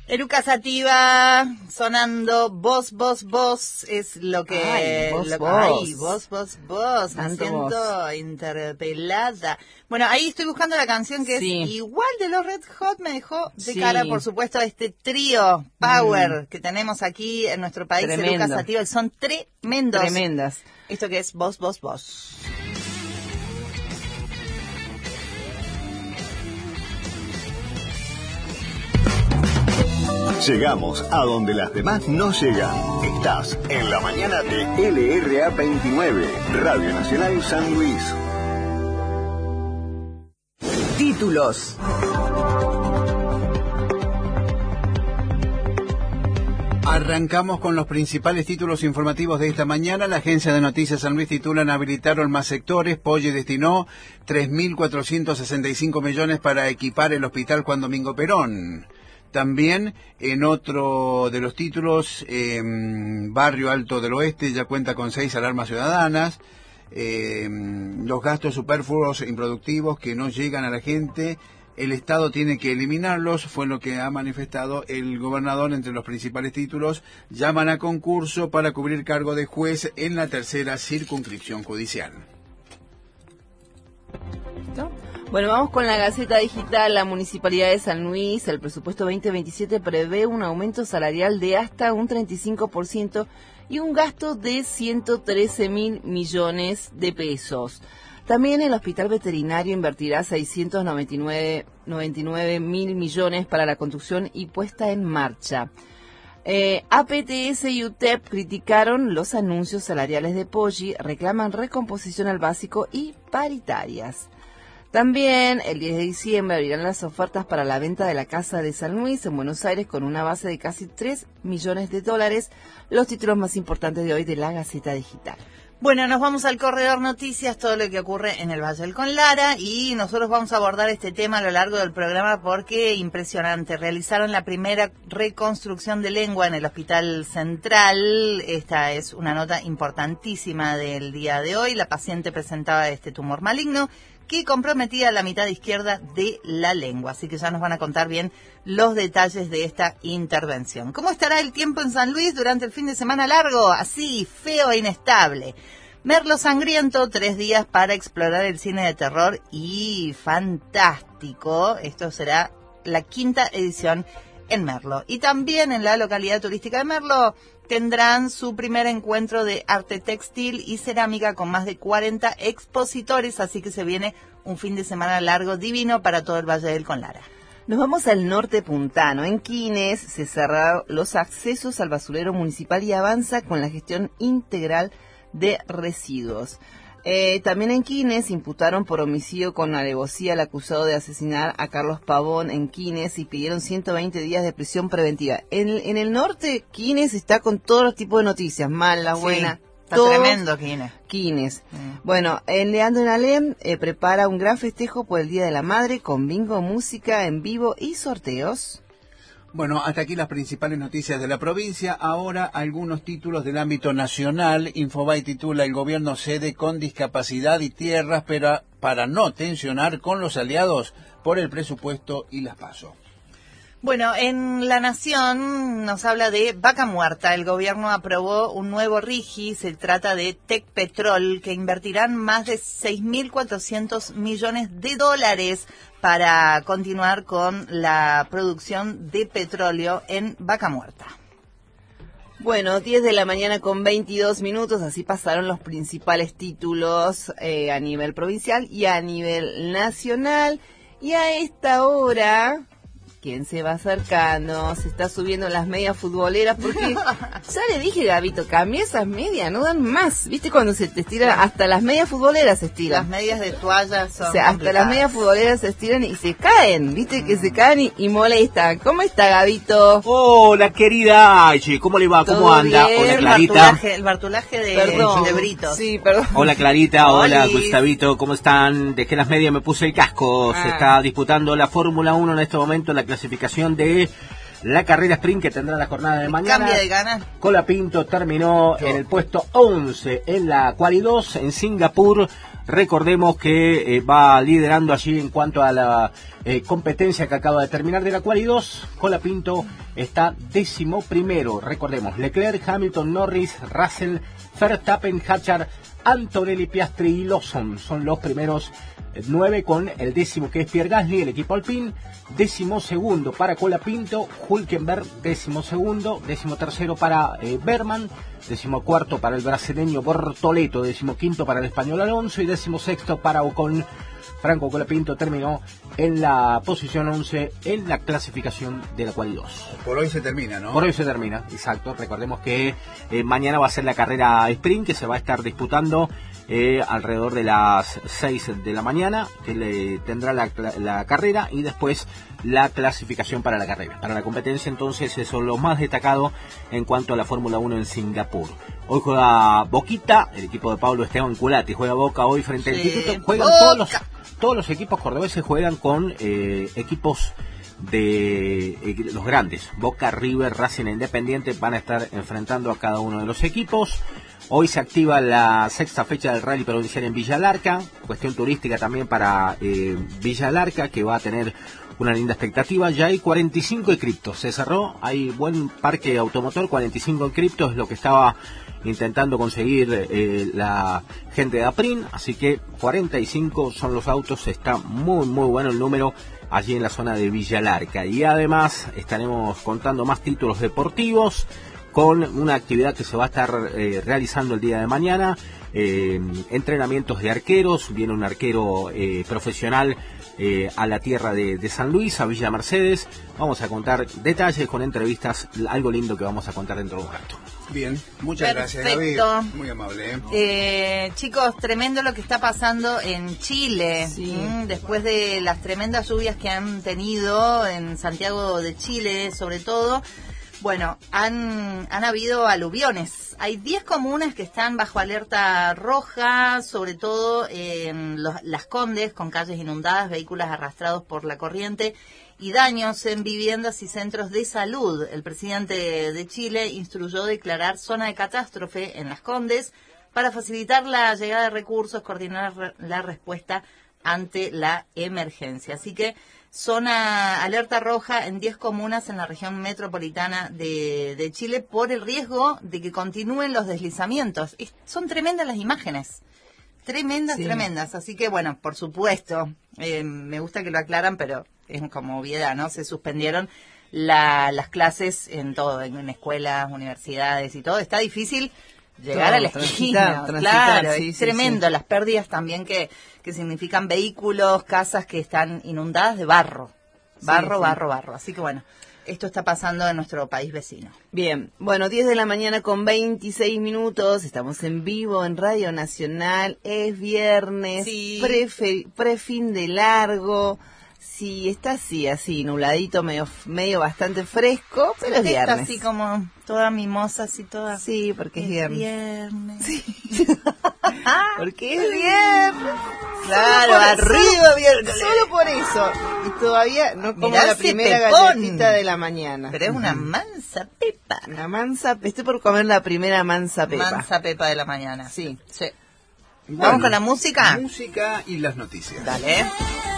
Eruca Sativa sonando Vos, Vos, Vos es lo que... Ay, vos, vos, me siento interpelada. Bueno, ahí estoy buscando la canción que es igual de los Red Hot, me dejó de cara, por supuesto, a este trío Power que tenemos aquí en nuestro país, Eruca Sativa, son tremendos. Tremendas. Esto que es Vos, Vos, Vos. Llegamos a donde las demás no llegan. Estás en la mañana de LRA 29, Radio Nacional San Luis. Títulos. Arrancamos con los principales títulos informativos de esta mañana. La agencia de noticias San Luis titulan habilitaron más sectores. Poggi destinó 3.465 millones para equipar el hospital Juan Domingo Perón. También en otro de los títulos, Barrio Alto del Oeste ya cuenta con 6 alarmas ciudadanas. Los gastos superfluos e improductivos que no llegan a la gente, el Estado tiene que eliminarlos, fue lo que ha manifestado el gobernador. Entre los principales títulos, llaman a concurso para cubrir cargo de juez en la tercera circunscripción judicial. ¿No? Bueno, vamos con la Gaceta Digital. La Municipalidad de San Luis, el presupuesto 2027 prevé un aumento salarial de hasta un 35% y un gasto de 113.000 millones de pesos. También el Hospital Veterinario invertirá 699.000 millones para la construcción y puesta en marcha. APTS y UTEP criticaron los anuncios salariales de Poggi, reclaman recomposición al básico y paritarias. También el 10 de diciembre abrirán las ofertas para la venta de la Casa de San Luis en Buenos Aires con una base de casi $3 millones. Los títulos más importantes de hoy de la Gaceta Digital. Bueno, nos vamos al Corredor Noticias, todo lo que ocurre en el Valle del Conlara, y nosotros vamos a abordar este tema a lo largo del programa porque impresionante. Realizaron la primera reconstrucción de lengua en el Hospital Central. Esta es una nota importantísima del día de hoy. La paciente presentaba este tumor maligno que comprometía la mitad izquierda de la lengua. Así que ya nos van a contar bien los detalles de esta intervención. ¿Cómo estará el tiempo en San Luis durante el fin de semana largo? Así, feo e inestable. Merlo Sangriento, 3 días para explorar el cine de terror y fantástico. Esto será la 5ª edición en Merlo. Y también en la localidad turística de Merlo tendrán su primer encuentro de arte textil y cerámica con más de 40 expositores, así que se viene un fin de semana largo divino para todo el Valle del Conlara. Nos vamos al norte puntano. En Quines se cerraron los accesos al basurero municipal y avanza con la gestión integral de residuos. También en Quines imputaron por homicidio con alevosía al acusado de asesinar a Carlos Pavón en Quines y pidieron 120 días de prisión preventiva. En el norte, Quines está con todos los tipos de noticias, malas, buenas. Está tremendo Quines. Bueno, en Leandro en Alem prepara un gran festejo por el Día de la Madre con bingo, música en vivo y sorteos. Bueno, hasta aquí las principales noticias de la provincia. Ahora algunos títulos del ámbito nacional. Infobae titula: el gobierno cede con discapacidad y tierras pero para no tensionar con los aliados por el presupuesto y las PASO. Bueno, en La Nación nos habla de Vaca Muerta. El gobierno aprobó un nuevo RIGI, se trata de Tecpetrol, que invertirán más de 6.400 millones de dólares para continuar con la producción de petróleo en Vaca Muerta. Bueno, 10 de la mañana con 22 minutos, así pasaron los principales títulos a nivel provincial y a nivel nacional. Y a esta hora, ¿quién se va acercando? Se está subiendo las medias futboleras porque ya le dije, Gabito, cambié esas medias, no dan más. ¿Viste cuando se te estira? Hasta las medias futboleras se estiran. Las medias de toalla son hasta las medias futboleras se estiran y se caen, ¿viste? Que se caen y molestan. ¿Cómo está, Gabito? Hola, querida Aye, ¿cómo le va? ¿Cómo anda? Bien? Hola, Clarita. El bartulaje de Britos. Sí, perdón. Hola, Clarita. Hola, Gustavito. ¿Cómo están? Dejé las medias, me puse el casco. Se está disputando la Fórmula 1 en este momento, la clasificación de la carrera sprint que tendrá la jornada de mañana. Cambia de ganas. Colapinto terminó en el puesto 11 en la quali 2 en Singapur. Recordemos que va liderando allí en cuanto a la competencia que acaba de terminar de la Quali 2. Colapinto está 11º. Recordemos, Leclerc, Hamilton, Norris, Russell, Verstappen, Hadjar, Antonelli, Piastri y Lawson son los primeros 9, con el 10º que es Pierre Gasly, el equipo Alpine. 12º para Colapinto, Hülkenberg 12º, 13º para Berman, 14º para el brasileño Bortoleto, 15º para el español Alonso y 16º para Ocon. Franco Colapinto terminó en la posición 11 en la clasificación de la Quali 2. Por hoy se termina, ¿no? Por hoy se termina, exacto. Recordemos que mañana va a ser la carrera sprint, que se va a estar disputando alrededor de las 6 de la mañana, que tendrá la carrera, y después la clasificación para la carrera. Para la competencia, entonces, eso es lo más destacado en cuanto a la Fórmula 1 en Singapur. Hoy juega Boquita, el equipo de Pablo Esteban Culati, juega Boca hoy frente al Instituto. Juegan todos los equipos cordobeses juegan con equipos de los grandes. Boca, River, Racing e Independiente van a estar enfrentando a cada uno de los equipos. Hoy se activa la 6ª fecha del Rally Provincial en Villa Larca, cuestión turística también para Villa Larca, que va a tener una linda expectativa. Ya hay 45 inscriptos, se cerró, hay buen parque automotor, 45 inscriptos es lo que estaba intentando conseguir la gente de APRIN, así que 45 son los autos, está muy bueno el número allí en la zona de Villa Larca. Y además estaremos contando más títulos deportivos, con una actividad que se va a estar realizando el día de mañana, entrenamientos de arqueros. Viene un arquero profesional a la tierra de San Luis, a Villa Mercedes. Vamos a contar detalles con entrevistas, algo lindo que vamos a contar dentro de un rato. Bien, muchas gracias, David. Muy amable. Chicos, tremendo lo que está pasando en Chile. Sí. Después de las tremendas lluvias que han tenido en Santiago de Chile, sobre todo. Bueno, han habido aluviones. Hay 10 comunas que están bajo alerta roja, sobre todo en Las Condes, con calles inundadas, vehículos arrastrados por la corriente y daños en viviendas y centros de salud. El presidente de Chile instruyó declarar zona de catástrofe en Las Condes para facilitar la llegada de recursos, coordinar la respuesta ante la emergencia. Así que zona alerta roja en 10 comunas en la región metropolitana de Chile por el riesgo de que continúen los deslizamientos. Son tremendas las imágenes, tremendas. Así que, bueno, por supuesto, me gusta que lo aclaran, pero es como obviedad, ¿no? Se suspendieron las clases en todo, en escuelas, universidades y todo. Está difícil llegar a la esquina, claro, es tremendo. Las pérdidas también que significan vehículos, casas que están inundadas de barro. Barro. Así que bueno, esto está pasando en nuestro país vecino. Bien, bueno, 10 de la mañana con 26 minutos, estamos en vivo en Radio Nacional, es viernes, prefin de largo. Sí, está así, nubladito, medio bastante fresco, pero es viernes. Está así como toda mimosa, así toda. Sí, porque es viernes. Sí. Porque es viernes. Claro, arriba viernes. Solo por eso. Y todavía no como la primera galletita de la mañana. Pero es una mansa pepa. Estoy por comer la primera mansa pepa. Mansa pepa de la mañana. Sí. Bueno, ¿vamos con la música? Música y las noticias. Dale.